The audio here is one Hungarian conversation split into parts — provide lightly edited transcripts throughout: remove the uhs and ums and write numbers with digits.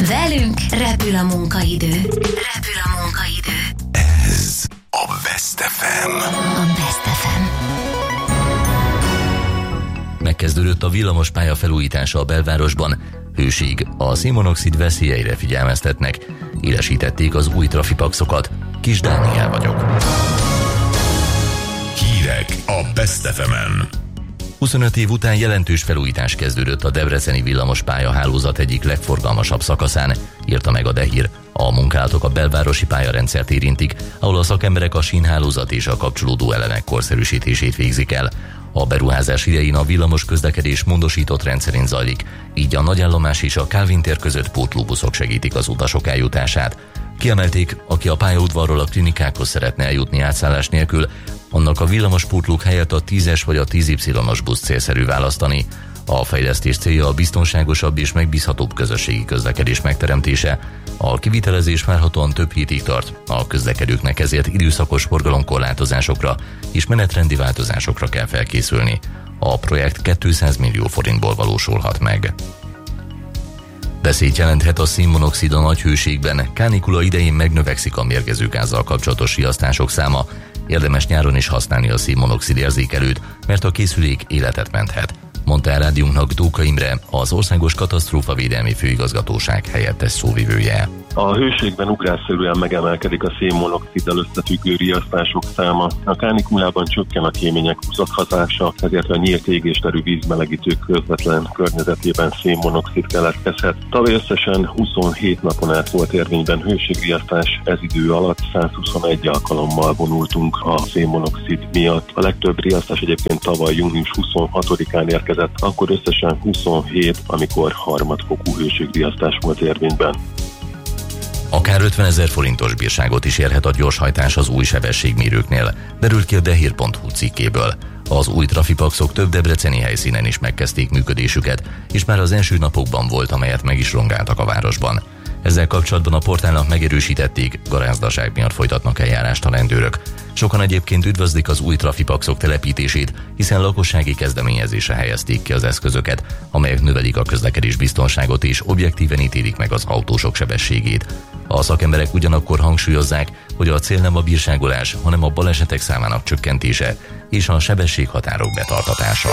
Velünk repül a munkaidő. Ez a Best FM. Megkezdődött a villamospálya felújítása a belvárosban. Hőség, a szénmonoxid veszélyeire figyelmeztetnek. Élesítették az új trafipaxokat. Kis Dániel vagyok. Hírek a Best FM-en. 25 év után jelentős felújítás kezdődött a debreceni villamospálya hálózat egyik legforgalmasabb szakaszán, írta meg a DEHIR. A munkálatok a belvárosi pályarendszert érintik, ahol a szakemberek a sínhálózat és a kapcsolódó elemek korszerűsítését végzik el. A beruházás idején a villamos közlekedés módosított rendszerén zajlik, így a nagyállomás és a Kálvin tér között pótlóbuszok segítik az utasok eljutását. Kiemelték, aki a pályaudvarról a klinikákhoz szeretne eljutni átszállás nélkül, annak a villamospótlók helyett a 10-es vagy a 10Y-os busz célszerű választani. A fejlesztés célja a biztonságosabb és megbízhatóbb közösségi közlekedés megteremtése. A kivitelezés várhatóan több hétig tart, a közlekedőknek ezért időszakos forgalomkorlátozásokra és menetrendi változásokra kell felkészülni. A projekt 200 millió forintból valósulhat meg. Veszélyt jelenthet a szénmonoxid a nagy hőségben, kánikula idején megnövekszik a mérgező gázzal kapcsolatos riasztások száma. Érdemes nyáron is használni a szénmonoxid érzékelőt, mert a készülék életet menthet, mondta el rádiónknak Dóka Imre, az Országos Katasztrófavédelmi Főigazgatóság helyettes szóvivője. A hőségben ugrásszerűen megemelkedik a szénmonoxiddal összefüggő riasztások száma. A kánikulában csökken a kémények húzathatása, ezért a nyílt égésterű vízmelegítők közvetlen környezetében szénmonoxid keletkezhet. Tavaly összesen 27 napon át volt érvényben hőségriasztás, ez idő alatt 121 alkalommal vonultunk a szénmonoxid miatt. A legtöbb riasztás egyébként tavaly június 26-án érkezett, akkor összesen 27, amikor harmadfokú hőségriasztás volt érvényben. Akár 50 000 forintos bírságot is érhet a gyorshajtás az új sebességmérőknél, derült ki a dehir.hu cikkéből. Az új trafipaxok több debreceni helyszínen is megkezdték működésüket, és már az első napokban volt, amelyet meg is rongáltak a városban. Ezzel kapcsolatban a portálnak megerősítették, garázdaság miatt folytatnak eljárást a rendőrök. Sokan egyébként üdvözlik az új trafipaxok telepítését, hiszen lakossági kezdeményezésre helyezték ki az eszközöket, amelyek növelik a közlekedés biztonságot és objektíven ítélik meg az autósok sebességét. A szakemberek ugyanakkor hangsúlyozzák, hogy a cél nem a bírságolás, hanem a balesetek számának csökkentése és a sebességhatárok betartatása.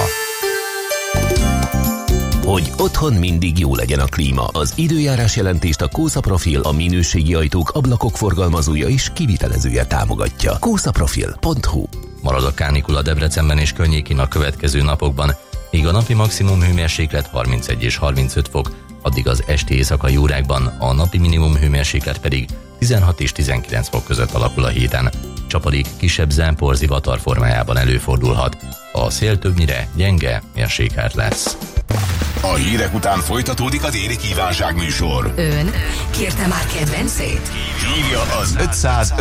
Hogy otthon mindig jó legyen a klíma, az időjárás jelentést a Kósa Profil, a minőségi ajtók, ablakok forgalmazója és kivitelezője támogatja. kósaprofil.hu. Marad a kánikula Debrecenben és környékén a következő napokban, míg a napi maximum hőmérséklet 31 és 35 fok, addig az esti-éjszakai órákban a napi minimum hőmérséklet pedig 16 és 19 fok között alakul a héten. Csapadék kisebb zápor zivatar formájában előfordulhat. A szél többnyire gyenge, mérsékelt lesz. A hírek után folytatódik az Éri Kívánság műsor. Ön kérte már kedvencét? Hívja az 500